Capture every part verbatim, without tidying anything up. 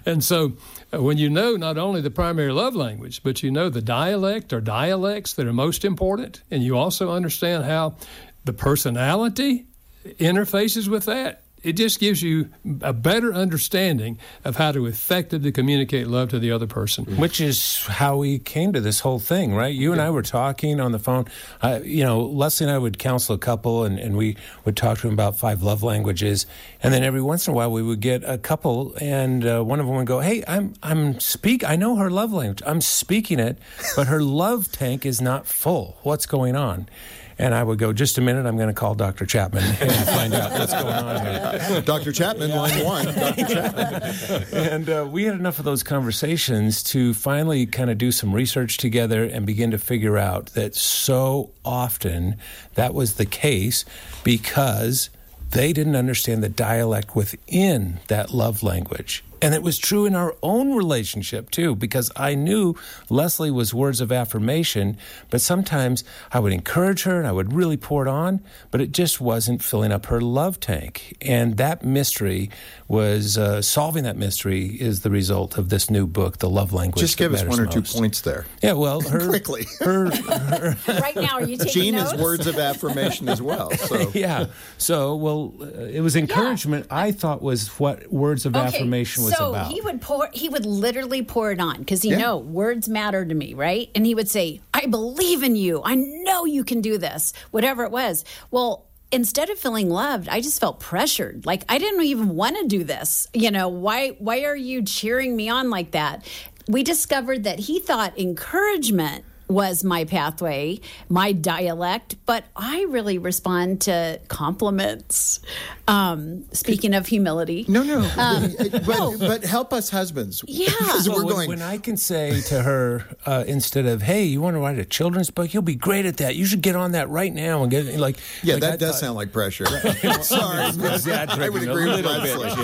And so uh, when you know not only the primary love language, but you know the dialect or dialects that are most important, and you also understand how the personality interfaces with that, it just gives you a better understanding of how to effectively communicate love to the other person. Which is how we came to this whole thing, right? You and yeah. I were talking on the phone. Uh, you know, Leslie and I would counsel a couple, and, and we would talk to them about five love languages. And then every once in a while, we would get a couple, and uh, one of them would go, "Hey, I'm I'm speak. I know her love language. I'm speaking it, but her love tank is not full. What's going on?" And I would go, "Just a minute, I'm going to call Doctor Chapman and find out what's going on here." Doctor Chapman, yeah. line one, Doctor Chapman. And uh, we had enough of those conversations to finally kind of do some research together and begin to figure out that so often that was the case because they didn't understand the dialect within that love language. And it was true in our own relationship, too, because I knew Leslie was words of affirmation, but sometimes I would encourage her and I would really pour it on, but it just wasn't filling up her love tank. And that mystery was, uh, solving that mystery is the result of this new book, The Love Language. Just give us one or most. two points there. Yeah, well, her... Quickly. Her, her, right now, are you taking Jean notes? is words of affirmation as well. So. Yeah. So, well, uh, it was encouragement yeah. I thought was what words of okay. affirmation was so about. So he would pour, he would literally pour it on because he yeah. know words matter to me, right? And he would say, "I believe in you. I know you can do this," whatever it was. Well, instead of feeling loved, I just felt pressured. Like I didn't even want to do this. You know, why, why are you cheering me on like that? We discovered that he thought encouragement was my pathway, my dialect, but I really respond to compliments. Um, speaking of humility. No, no. Um, but, no. but help us husbands. Yeah. Because well, we're when, going... when I can say to her, uh, instead of, "Hey, you want to write a children's book? You'll be great at that. You should get on that right now." And get like, Yeah, like that I does thought, sound like pressure. Well, Sorry. I would agree with Leslie.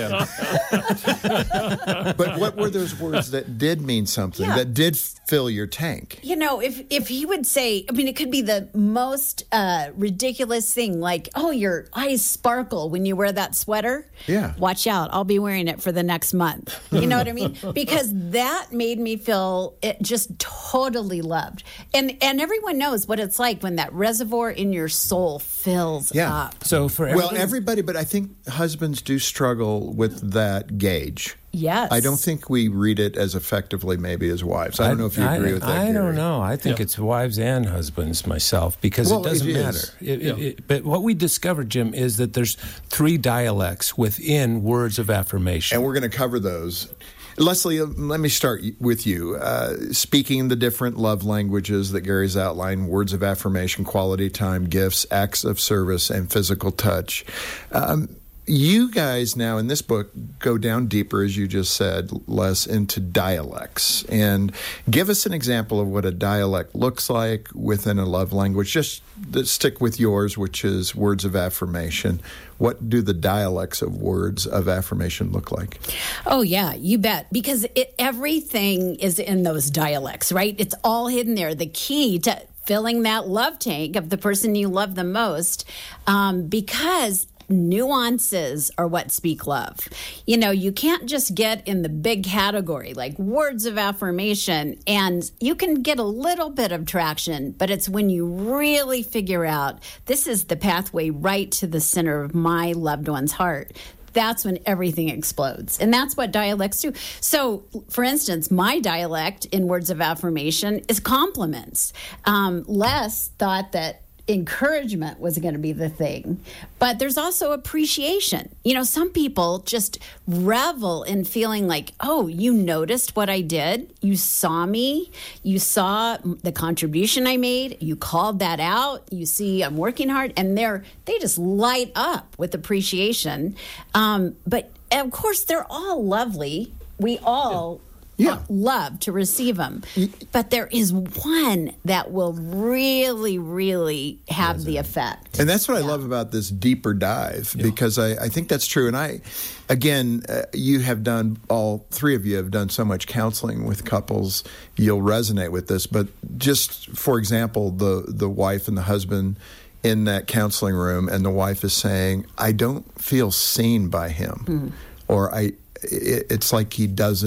Yeah. But what were those words that did mean something, yeah. that did fill your tank? You know, if if he would say, I mean, it could be the most uh, ridiculous thing, like, "Oh, your eyes sparkle when you wear that sweater." Yeah. Watch out. I'll be wearing it for the next month. You know what I mean? Because that made me feel it just totally loved. And and everyone knows what it's like when that reservoir in your soul fills yeah. up. So for Well, everybody, but I think husbands do struggle with that gauge. Yes. I don't think we read it as effectively maybe as wives. I don't know if you agree I, with that, I Gary. don't know. I think Yeah. it's wives and husbands myself because Well, it doesn't it matter. is. It, Yeah. it, it, but what we discovered, Jim, is that there's three dialects within words of affirmation. And we're going to cover those. Leslie, let me start with you. Uh, speaking the different love languages that Gary's outlined, words of affirmation, quality time, gifts, acts of service, and physical touch. Um, you guys now in this book go down deeper, as you just said, Les, into dialects. And give us an example of what a dialect looks like within a love language. Just stick with yours, which is words of affirmation. What do the dialects of words of affirmation look like? Oh, yeah, you bet. Because it, everything is in those dialects, right? It's all hidden there. The key to filling that love tank of the person you love the most, um, because nuances are what speak love. You know, you can't just get in the big category like words of affirmation, and you can get a little bit of traction, but it's when you really figure out this is the pathway right to the center of my loved one's heart. That's when everything explodes. And that's what dialects do. So, for instance, my dialect in words of affirmation is compliments. Um, Les thought that encouragement was going to be the thing, but there's also appreciation. You know, some people just revel in feeling like, "Oh, you noticed what I did. You saw me. You saw the contribution I made. You called that out. You see I'm working hard." And they're, they just light up with appreciation. Um, but of course, they're all lovely. We all Yeah. love to receive them. But there is one that will really, really have the effect. And that's what Yeah. I love about this deeper dive, because I, I think that's true. And I, again, uh, you have done, all three of you have done so much counseling with couples, you'll resonate with this. But just, for example, the, the wife and the husband in that counseling room, and the wife is saying, "I don't feel seen by him," mm. or I, it, it's like he doesn't